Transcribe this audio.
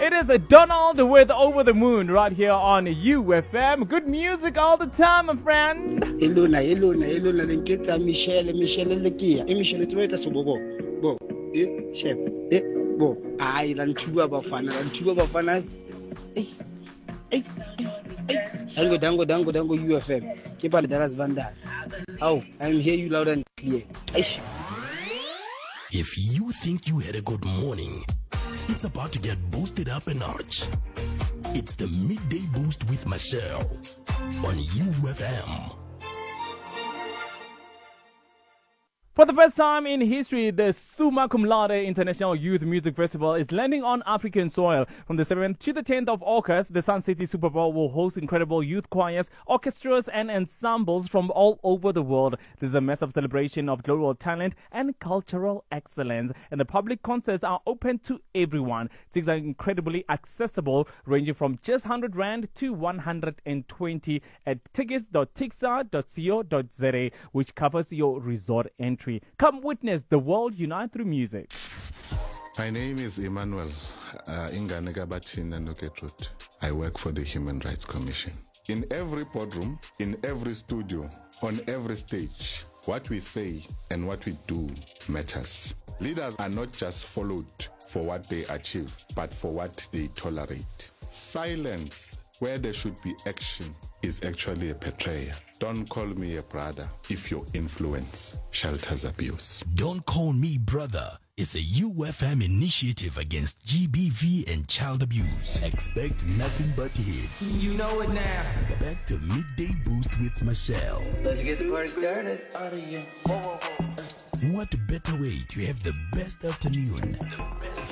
It is a Donald with Over the Moon right here on UFM. Good music all the time, my friend. Iluna, lenketsa Michelle lekia. Michelle tsoeta sobobo. Bo, chef. Bo, ai lantuba bafana. Dango UFM. Keep on Dallas Vanda. Oh, I'm hear you loud and clear. If you think you had a good morning, it's about to get boosted up a notch. It's the Midday Boost with Michelle on UFM. For the first time in history, the Summa Cum Laude International Youth Music Festival is landing on African soil. From the 7th to the 10th of August, the Sun City Super Bowl will host incredible youth choirs, orchestras, and ensembles from all over the world. This is a massive celebration of global talent and cultural excellence, and the public concerts are open to everyone. Tickets are incredibly accessible, ranging from just 100 Rand to 120 at tickets.tixa.co.za, which covers your resort entry. Come witness the world unite through music. My name is Emmanuel Inganega-Bathina Noketrut. I work for the Human Rights Commission. In every boardroom, in every studio, on every stage, what we say and what we do matters. Leaders are not just followed for what they achieve, but for what they tolerate. Silence where there should be action is actually a betrayer. Don't call me a brother if your influence shelters abuse. Don't Call Me Brother is a UFM initiative against GBV and child abuse. Expect nothing but hits. You know it now. Back to Midday Boost with Michelle. Let's get the party started. Out of here. What better way to have the best afternoon? The best